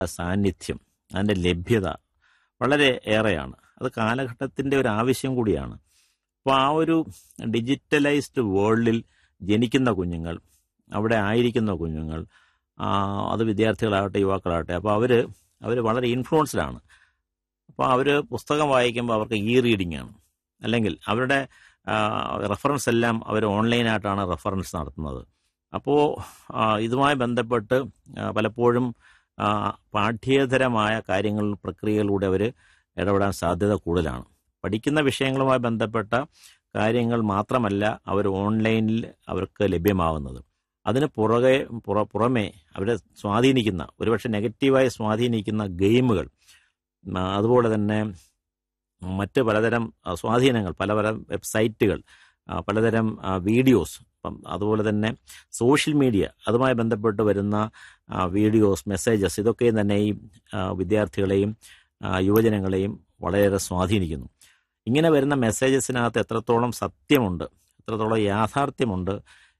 സാന്നിധ്യം, അതിൻ്റെ ലഭ്യത വളരെ ഏറെയാണ്. അത് കാലഘട്ടത്തിൻ്റെ ഒരു ആവശ്യം കൂടിയാണ്. അപ്പോൾ ആ ഒരു ഡിജിറ്റലൈസ്ഡ് വേൾഡിൽ ജനിക്കുന്ന കുഞ്ഞുങ്ങൾ, അവിടെ ആയിരിക്കുന്ന കുഞ്ഞുങ്ങൾ, അത് വിദ്യാർത്ഥികളാകട്ടെ യുവാക്കളാകട്ടെ, അപ്പോൾ അവർ വളരെ ഇൻഫ്ലുവൻസ്ഡാണ്. അപ്പോൾ അവർ പുസ്തകം വായിക്കുമ്പോൾ അവർക്ക് റീഡിംഗ് ആണ്, അല്ലെങ്കിൽ അവരുടെ റെഫറൻസ് എല്ലാം അവർ ഓൺലൈനായിട്ടാണ് റെഫറൻസ് നടത്തുന്നത്. അപ്പോൾ ഇതുമായി ബന്ധപ്പെട്ട് പലപ്പോഴും പാഠ്യേതരമായ പ്രക്രിയകളിലൂടെ അവർ ഇടപെടാൻ സാധ്യത കൂടുതലാണ്. പഠിക്കുന്ന വിഷയങ്ങളുമായി ബന്ധപ്പെട്ട കാര്യങ്ങൾ മാത്രമല്ല അവർ ഓൺലൈനിൽ അവർക്ക് ലഭ്യമാവുന്നത്. അതിന് പുറമെ അവരെ സ്വാധീനിക്കുന്ന, ഒരുപക്ഷെ നെഗറ്റീവായി സ്വാധീനിക്കുന്ന ഗെയിമുകൾ, അതുപോലെ തന്നെ മറ്റ് പലതരം സ്വാധീനങ്ങൾ, പലതരം വെബ്സൈറ്റുകൾ, പലതരം വീഡിയോസ്, അതുപോലെ തന്നെ സോഷ്യൽ മീഡിയ, അതുമായി ബന്ധപ്പെട്ട് വരുന്ന വീഡിയോസ്, മെസ്സേജസ്, ഇതൊക്കെയും തന്നെ ഈ വിദ്യാർത്ഥികളെയും യുവജനങ്ങളെയും വളരെയേറെ സ്വാധീനിക്കുന്നു. ഇങ്ങനെ വരുന്ന മെസ്സേജസിനകത്ത് എത്രത്തോളം സത്യമുണ്ട്, എത്രത്തോളം യാഥാർത്ഥ്യമുണ്ട്,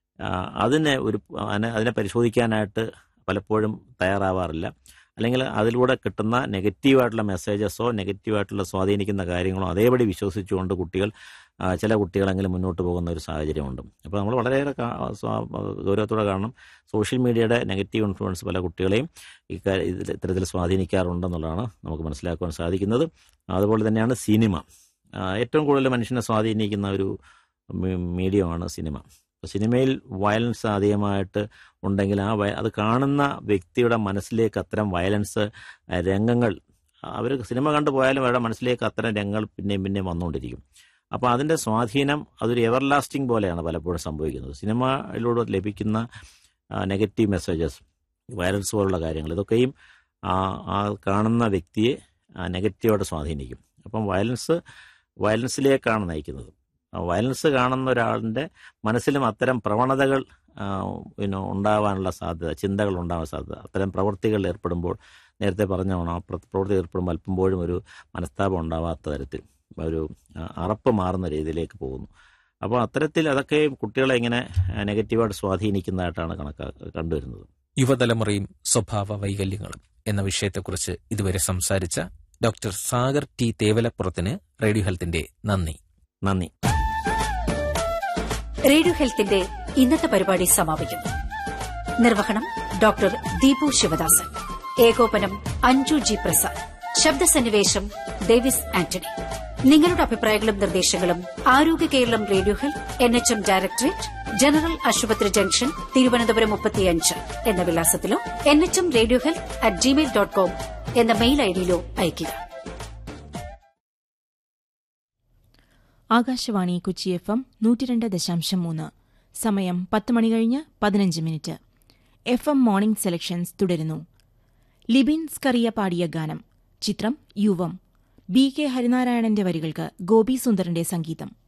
അതിനെ പരിശോധിക്കാനായിട്ട് പലപ്പോഴും തയ്യാറാവാറില്ല. അല്ലെങ്കിൽ അതിലൂടെ കിട്ടുന്ന നെഗറ്റീവായിട്ടുള്ള മെസ്സേജസോ നെഗറ്റീവായിട്ടുള്ള സ്വാധീനിക്കുന്ന കാര്യങ്ങളോ അതേപടി വിശ്വസിച്ചുകൊണ്ട് ചില കുട്ടികളെങ്കിലും മുന്നോട്ട് പോകുന്ന ഒരു സാഹചര്യമുണ്ട്. അപ്പോൾ നമ്മൾ വളരെയേറെ ഗൗരവത്തോടെ കാണണം. സോഷ്യൽ മീഡിയയുടെ നെഗറ്റീവ് ഇൻഫ്ലുവൻസ് പല കുട്ടികളെയും ഇത്തരത്തിൽ സ്വാധീനിക്കാറുണ്ടെന്നുള്ളതാണ് നമുക്ക് മനസ്സിലാക്കുവാൻ സാധിക്കുന്നത്. അതുപോലെ തന്നെയാണ് സിനിമ. ഏറ്റവും കൂടുതൽ മനുഷ്യനെ സ്വാധീനിക്കുന്ന ഒരു മീഡിയമാണ് സിനിമ. സിനിമയിൽ വയലൻസ് അധികമായിട്ട് ഉണ്ടെങ്കിൽ അത് കാണുന്ന വ്യക്തിയുടെ മനസ്സിലേക്ക് അത്തരം വയലൻസ് രംഗങ്ങൾ, അവർ സിനിമ കണ്ടു പോയാലും അവരുടെ മനസ്സിലേക്ക് അത്തരം രംഗങ്ങൾ പിന്നെയും വന്നുകൊണ്ടിരിക്കും. അപ്പോൾ അതിൻ്റെ സ്വാധീനം അതൊരു എവർലാസ്റ്റിംഗ് പോലെയാണ് പലപ്പോഴും സംഭവിക്കുന്നത്. സിനിമയിലൂടെ ലഭിക്കുന്ന നെഗറ്റീവ് മെസ്സേജസ്, വയലൻസ് പോലുള്ള കാര്യങ്ങൾ, ഇതൊക്കെയും ആ കാണുന്ന വ്യക്തിയെ നെഗറ്റീവായിട്ട് സ്വാധീനിക്കും. അപ്പം വയലൻസിലേക്കാണ് നയിക്കുന്നത്. വയലൻസ് കാണുന്ന ഒരാളിൻ്റെ മനസ്സിലും അത്തരം പ്രവണതകൾ ഉണ്ടാവാനുള്ള സാധ്യത, ചിന്തകൾ ഉണ്ടാവാൻ സാധ്യത, അത്തരം പ്രവൃത്തികളിൽ ഏർപ്പെടുമ്പോൾ, നേരത്തെ പറഞ്ഞോണം, ആ പ്രവൃത്തി ഏർപ്പെടുമ്പോൾ അല്പമ്പോഴും ഒരു മനസ്താപം ഉണ്ടാവാത്ത തരത്തിൽ ഒരു അറപ്പ് മാറുന്ന രീതിയിലേക്ക് പോകുന്നു. അപ്പോൾ അത്തരത്തിൽ അതൊക്കെ കുട്ടികളെ ഇങ്ങനെ നെഗറ്റീവായിട്ട് സ്വാധീനിക്കുന്നതായിട്ടാണ് കണ്ടുവരുന്നത്. യുവതലമുറയും സ്വഭാവ വൈകല്യങ്ങളും എന്ന വിഷയത്തെക്കുറിച്ച് ഇതുവരെ സംസാരിച്ച ഡോക്ടർ സാഗർ ടി തേവലപ്പുറത്തിന് റേഡിയോ ഹെൽത്തിന്റെ നന്ദി. റേഡിയോ ഹെൽത്തിന്റെ ഇന്നത്തെ പരിപാടി സമാപിക്കുന്നു. നിർവഹണം ഡോക്ടർ ദീപു ശിവദാസൻ, ഏകോപനം അഞ്ജു ജി പ്രസാദ്, ശബ്ദസന്നിവേശം ഡേവിസ് ആന്റണി. നിങ്ങളുടെ അഭിപ്രായങ്ങളും നിർദ്ദേശങ്ങളും ആരോഗ്യ Keralam radio health NHM directorate, general ആശുപത്രി ജംഗ്ഷൻ, തിരുവനന്തപുരം 35 എന്ന വിലാസത്തിലോ NHM റേഡിയോ health@gmail.com എന്ന മെയിൽ ഐഡിയിലോ അയയ്ക്കുക. ആകാശവാണി കൊച്ചി FM 102.3. സമയം 10 മണി കഴിഞ്ഞ് 15 മിനിറ്റ്. FM മോർണിംഗ് സെലക്ഷൻസ് തുടരുന്നു. ലിബിൻ സ്കറിയ പാടിയ ഗാനം. ചിത്രം യുവം. BK ഹരിനാരായണന്റെ വരികൾക്ക് ഗോപി സുന്ദറിന്റെ സംഗീതം.